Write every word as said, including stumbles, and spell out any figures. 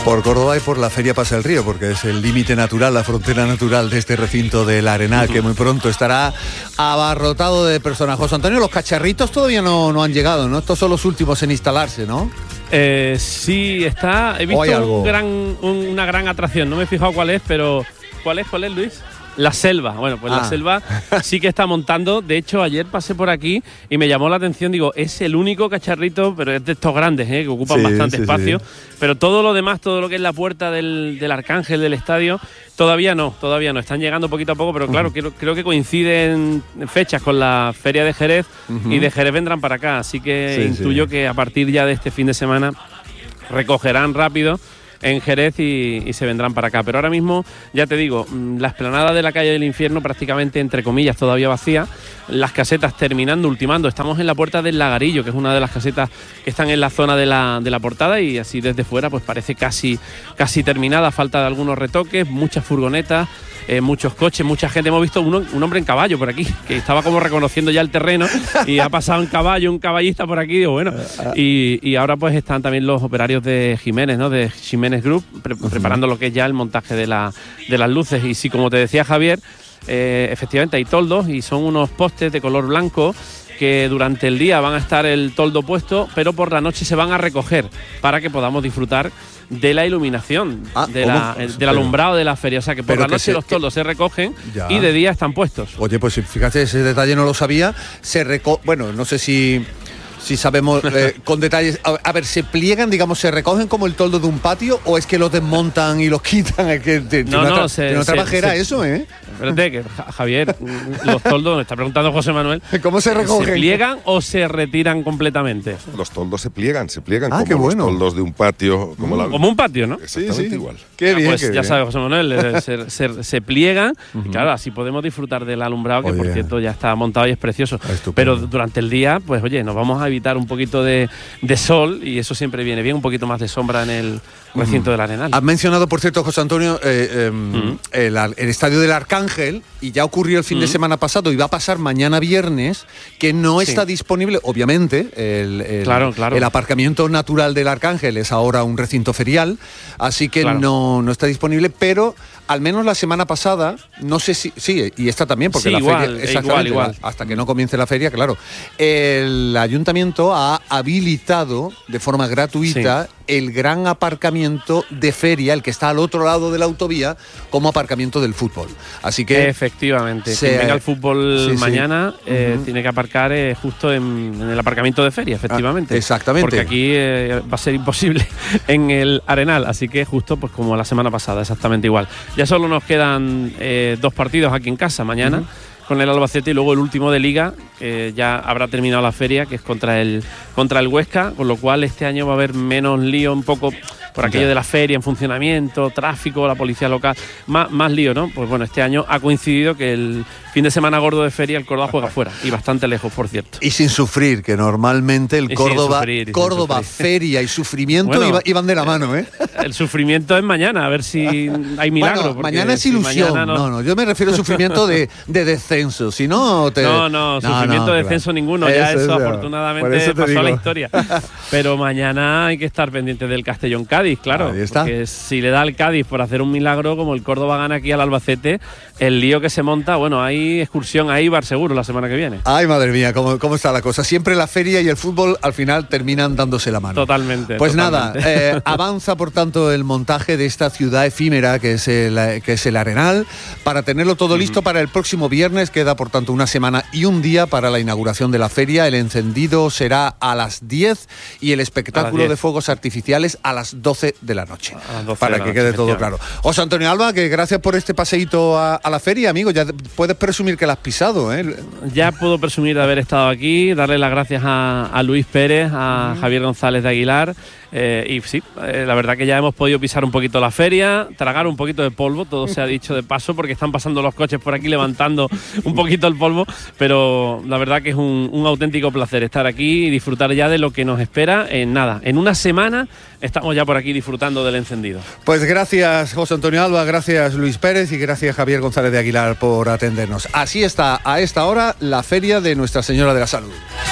Por Córdoba y por la Feria Pasa el Río, porque es el límite natural, la frontera natural de este recinto del Arenal, que muy pronto estará abarrotado de personas. José Antonio, los cacharritos todavía no, no han llegado, ¿no? Estos son los últimos en instalarse, ¿no? Eh, sí, está. He visto un gran, un, una gran atracción. No me he fijado cuál es, pero ¿cuál es, cuál es, Luis? La Selva. Bueno, pues ah. la Selva sí que está montando. De hecho, ayer pasé por aquí y me llamó la atención. Digo, es el único cacharrito, pero es de estos grandes, ¿eh? Que ocupan sí, bastante sí, espacio. Sí. Pero todo lo demás, todo lo que es la puerta del, del Arcángel, del estadio, todavía no, todavía no. Están llegando poquito a poco, pero claro, uh-huh. creo, creo que coinciden fechas con la Feria de Jerez uh-huh. y de Jerez vendrán para acá. Así que sí, intuyo sí. que a partir ya de este fin de semana recogerán rápido en Jerez y, y se vendrán para acá. Pero ahora mismo, ya te digo, la explanada de la calle del Infierno prácticamente, entre comillas, todavía vacía. Las casetas terminando, ultimando. Estamos en la puerta del Lagarillo, que es una de las casetas que están en la zona de la, de la portada, y así desde fuera pues parece casi, casi terminada. Falta de algunos retoques, muchas furgonetas, eh, muchos coches, mucha gente. Hemos visto un, un hombre en caballo por aquí, que estaba como reconociendo ya el terreno, y ha pasado un caballo, un caballista por aquí, digo, bueno. Y, y ahora pues están también los operarios de Jiménez, ¿no? De Jiménez Group, pre- uh-huh. preparando lo que es ya el montaje de, la, de las luces. Y sí, como te decía Javier, eh, efectivamente hay toldos y son unos postes de color blanco que durante el día van a estar el toldo puesto, pero por la noche se van a recoger para que podamos disfrutar de la iluminación, ah, de la, el, del alumbrado de la feria. O sea que por la noche se, los toldos que, se recogen ya. y de día están puestos. Oye, pues fíjate, ese detalle no lo sabía. Se reco- bueno, no sé si... Si sabemos eh, con detalles. A, a ver, ¿se pliegan, digamos, se recogen como el toldo de un patio o es que los desmontan y los quitan? Es que tiene no, una, no, tra- se, tiene una se, trabajera se, eso, ¿eh? Espérate, que Javier, los toldos, me está preguntando José Manuel. ¿Cómo se recogen? ¿Se pliegan o se retiran completamente? Los toldos se pliegan, se pliegan ah, como qué bueno. los toldos de un patio. Como, mm. la... como un patio, ¿no? Exactamente sí, sí. igual. Qué bien, pues qué ya bien. sabes, José Manuel, se, se, se pliegan uh-huh. y claro, así podemos disfrutar del alumbrado, que oye, por cierto ya está montado y es precioso. Estupendo. Pero durante el día, pues oye, nos vamos a evitar un poquito de, de sol, y eso siempre viene bien, un poquito más de sombra en el recinto uh-huh. del Arenal. Has mencionado, por cierto, José Antonio, eh, eh, uh-huh. el, el estadio del Arcángel, y ya ocurrió el fin uh-huh. de semana pasado y va a pasar mañana viernes, que no está sí. disponible, obviamente, el, el, claro, claro. el aparcamiento natural del Arcángel es ahora un recinto ferial, así que claro. no, no está disponible, pero al menos la semana pasada, no sé si... Sí, y esta también, porque sí, la igual, feria... Exactamente, igual, igual. hasta que no comience la feria, claro. El ayuntamiento ha habilitado de forma gratuita sí. el gran aparcamiento de feria, el que está al otro lado de la autovía, como aparcamiento del fútbol. Así que... Efectivamente. Se, Quien venga al fútbol sí, mañana sí. eh, uh-huh. tiene que aparcar eh, justo en, en el aparcamiento de feria, efectivamente. Ah, exactamente. Porque aquí eh, va a ser imposible en el Arenal, así que justo pues como la semana pasada, exactamente igual. Ya solo nos quedan eh, dos partidos aquí en casa mañana. Uh-huh. Con el Albacete, y luego el último de Liga, que ya habrá terminado la feria, que es contra el contra el Huesca, con lo cual este año va a haber menos lío, un poco por aquello de la feria en funcionamiento, tráfico, la policía local, más, más lío, ¿no? Pues bueno, este año ha coincidido que el fin de semana gordo de feria el Córdoba juega fuera, y bastante lejos, por cierto. Y sin sufrir, que normalmente el y Córdoba, sufrir, Córdoba feria y sufrimiento bueno, iba, iban de la mano, ¿eh? El sufrimiento es mañana, a ver si hay milagro. Bueno, mañana es ilusión, si no... no, no, yo me refiero a sufrimiento de, de descenso, si no... Te... No, no, sufrimiento no, no, de descenso claro. ninguno, eso, ya eso, eso afortunadamente eso pasó digo. a la historia. Pero mañana hay que estar pendiente del Castellón-Cádiz, claro, ahí está. Porque si le da al Cádiz por hacer un milagro, como el Córdoba gana aquí al Albacete, el lío que se monta, bueno, hay excursión a Eibar seguro la semana que viene. Ay, madre mía, cómo, cómo está la cosa. Siempre la feria y el fútbol al final terminan dándose la mano. Totalmente. Pues totalmente. nada, eh, avanza por tanto el montaje de esta ciudad efímera que es el, que es el Arenal, para tenerlo todo uh-huh. listo para el próximo viernes. Queda por tanto una semana y un día para la inauguración de la feria. El encendido será a las diez y el espectáculo de fuegos artificiales a las doce de la noche. Para que quede todo claro. José Antonio Alba, que gracias por este paseíto a, a la feria, amigo. Ya puedes presumir que la has pisado, ¿eh? Ya puedo presumir de haber estado aquí, darle las gracias a, a Luis Pérez, a uh-huh. Javier González de Aguilar. Eh, y sí, eh, la verdad que ya hemos podido pisar un poquito la feria, tragar un poquito de polvo, todo se ha dicho de paso, porque están pasando los coches por aquí levantando un poquito el polvo, pero la verdad que es un, un auténtico placer estar aquí y disfrutar ya de lo que nos espera en nada. En una semana estamos ya por aquí disfrutando del encendido. Pues gracias, José Antonio Alba, gracias Luis Pérez y gracias Javier González de Aguilar por atendernos. Así está a esta hora la feria de Nuestra Señora de la Salud.